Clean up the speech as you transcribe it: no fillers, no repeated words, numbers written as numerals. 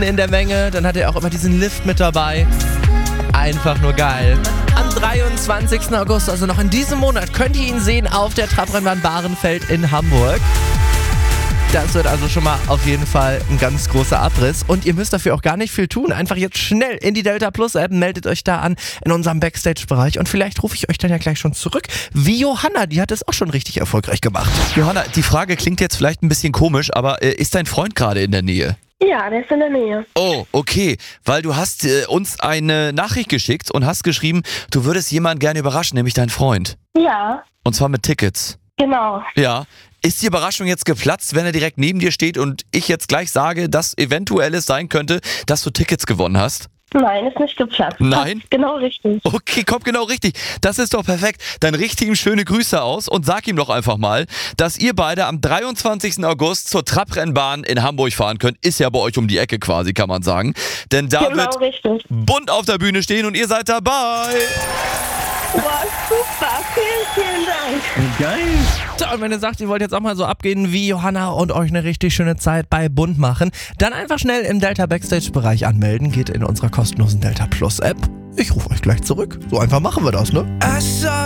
in der Menge. Dann hat er auch immer diesen Lift mit dabei. Einfach nur geil. Am 23. August, also noch in diesem Monat, könnt ihr ihn sehen auf der Trabrennbahn Bahrenfeld in Hamburg. Das wird also schon mal auf jeden Fall ein ganz großer Abriss. Und ihr müsst dafür auch gar nicht viel tun. Einfach jetzt schnell in die Delta Plus App, meldet euch da an in unserem Backstage-Bereich. Und vielleicht rufe ich euch dann ja gleich schon zurück. Wie Johanna, die hat es auch schon richtig erfolgreich gemacht. Johanna, die Frage klingt jetzt vielleicht ein bisschen komisch, aber ist dein Freund gerade in der Nähe? Ja, der ist in der Nähe. Oh, okay, weil du hast uns eine Nachricht geschickt und hast geschrieben, du würdest jemanden gerne überraschen, nämlich deinen Freund. Ja, Und zwar mit Tickets. genau. Ja. Ist die Überraschung jetzt geplatzt, wenn er direkt neben dir steht und ich jetzt gleich sage, dass eventuell es sein könnte, dass du Tickets gewonnen hast? Nein, ist nicht geplatzt. Nein? Passt genau richtig. Okay, kommt genau richtig. Das ist doch perfekt. Dann richte ihm schöne Grüße aus und sag ihm doch einfach mal, dass ihr beide am 23. August zur Trabrennbahn in Hamburg fahren könnt. Ist ja bei euch um die Ecke quasi, kann man sagen. Denn da Genau wird richtig. bunt auf der Bühne stehen und ihr seid dabei. Boah, super. Vielen Dank. Geil. So, und wenn ihr sagt, ihr wollt jetzt auch mal so abgehen wie Johanna und euch eine richtig schöne Zeit bei Bund machen, dann einfach schnell im Delta Backstage-Bereich anmelden. Geht in unserer kostenlosen Delta Plus App. Ich rufe euch gleich zurück. So einfach machen wir das, ne?